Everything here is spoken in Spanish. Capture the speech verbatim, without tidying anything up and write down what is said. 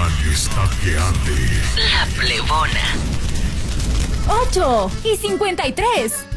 pan está que arde. La Plebona. ocho y cincuenta y tres.